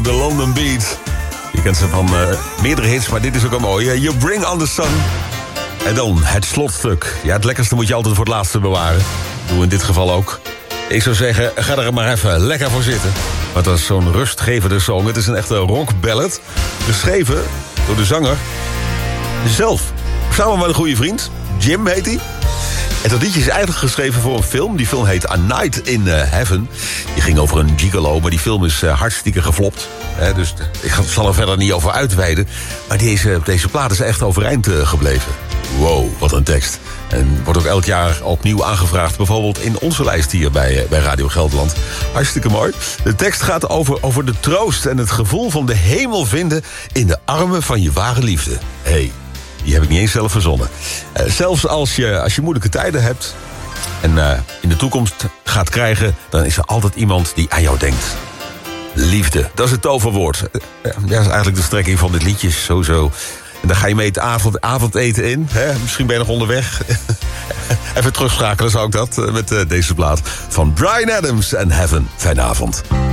De London Beat. Je kent ze van meerdere hits, maar dit is ook een mooie. You Bring on the Sun. En dan het slotstuk. Ja, het lekkerste moet je altijd voor het laatste bewaren. Doe in dit geval ook. Ik zou zeggen, ga er maar even lekker voor zitten. Want dat is zo'n rustgevende song. Het is een echte rockballad. Geschreven door de zanger zelf. Samen met een goede vriend. Jim heet hij. En dat liedje is eigenlijk geschreven voor een film. Die film heet A Night in Heaven. Die ging over een gigolo, maar die film is hartstikke geflopt. Dus ik zal er verder niet over uitweiden. Maar deze plaat is echt overeind gebleven. Wow, wat een tekst. En wordt ook elk jaar opnieuw aangevraagd. Bijvoorbeeld in onze lijst hier bij Radio Gelderland. Hartstikke mooi. De tekst gaat over de troost en het gevoel van de hemel vinden in de armen van je ware liefde. Hey, die heb ik niet eens zelf verzonnen. Zelfs als je moeilijke tijden hebt en in de toekomst gaat krijgen, dan is er altijd iemand die aan jou denkt. Liefde, dat is het toverwoord. Dat is eigenlijk de strekking van dit liedje, sowieso. En dan ga je mee het avondeten in. Hè? Misschien ben je nog onderweg. Even terugschakelen zou ik dat met deze plaat van Bryan Adams en Heaven. Fijne avond.